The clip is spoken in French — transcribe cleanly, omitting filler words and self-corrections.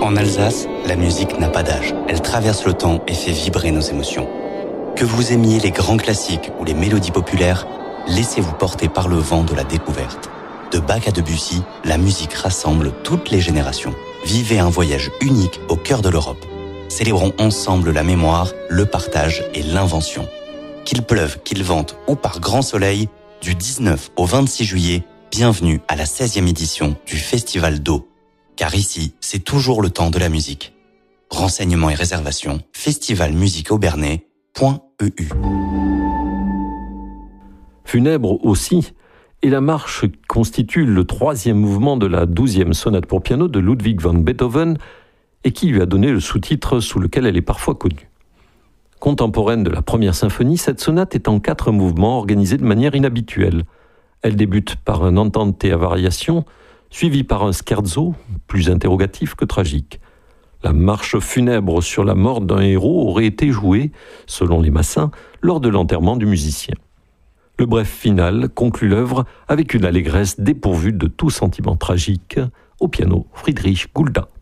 En Alsace, la musique n'a pas d'âge. Elle traverse le temps et fait vibrer nos émotions. Que vous aimiez les grands classiques ou les mélodies populaires, laissez-vous porter par le vent de la découverte. De Bach à Debussy, la musique rassemble toutes les générations. Vivez un voyage unique au cœur de l'Europe. Célébrons ensemble la mémoire, le partage et l'invention. Qu'il pleuve, qu'il vente ou par grand soleil, du 19 au 26 juillet, bienvenue à la 16e édition du Festival d'eau. Car ici, c'est toujours le temps de la musique. Renseignements et réservations, festivalmusiqueaubernais.eu. Funèbre aussi, et la marche constitue le 3e mouvement de la 12e sonate pour piano de Ludwig van Beethoven et qui lui a donné le sous-titre sous lequel elle est parfois connue. Contemporaine de la première symphonie, cette sonate est en 4 mouvements organisés de manière inhabituelle. Elle débute par un andante à variation, suivi par un scherzo, plus interrogatif que tragique. La marche funèbre sur la mort d'un héros aurait été jouée, selon les Massins, lors de l'enterrement du musicien. Le bref final conclut l'œuvre avec une allégresse dépourvue de tout sentiment tragique, au piano Friedrich Gulda.